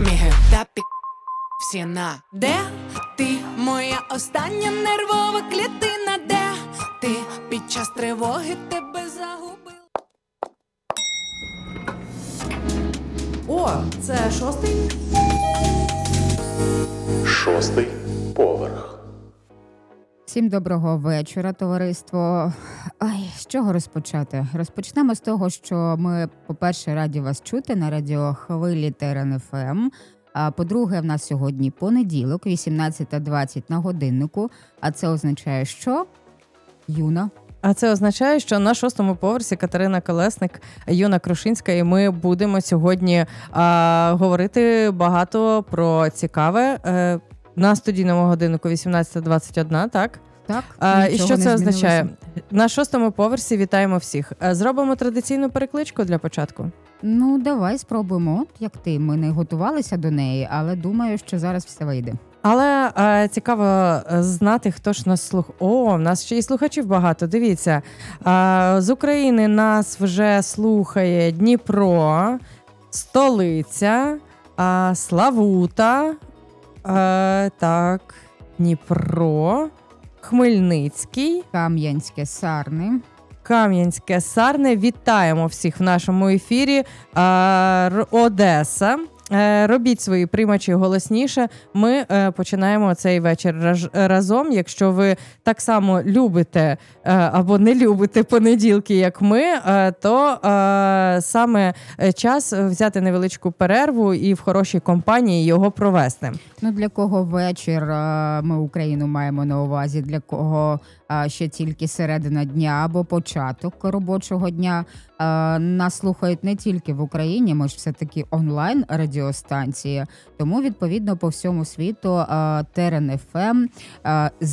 Міги та всі на де ти, моя остання нервова клітина, де ти під час тривоги тебе загубила. О, це 6-й? 6-й поверх. Всім доброго вечора, товариство. З чого розпочати? Розпочнемо з того, що ми, по-перше, раді вас чути на радіохвилі Терен ФМ. А по-друге, в нас сьогодні понеділок, 18:20 на годиннику. А це означає, що? Юна. А це означає, що на 6-му поверсі Катерина Колесник, Юна Крушинська, і ми будемо сьогодні говорити багато про цікаве. На студійному годиннику 18:21, так? Так. І що це означає? На 6-му поверсі вітаємо всіх. Зробимо традиційну перекличку для початку? Ну, давай спробуємо. Як ти, ми не готувалися до неї, але думаю, що зараз все вийде. Але цікаво знати, хто ж нас слухає. О, в нас ще й слухачів багато. Дивіться, з України нас вже слухає Дніпро, столиця, Славута, так, Дніпро, Хмельницький, Кам'янське, Сарни. Кам'янське, Сарне. Вітаємо всіх в нашому ефірі. Одеса. Робіть свої приймачі голосніше. Ми починаємо цей вечір разом. Якщо ви так само любите або не любите понеділки, як ми, то саме час взяти невеличку перерву і в хорошій компанії його провести. Ну, для кого вечір, ми Україну маємо на увазі, для кого ще тільки середина дня або початок робочого дня. Нас слухають не тільки в Україні, ми ж все-таки онлайн радіостанції, тому відповідно по всьому світу Терен ФМ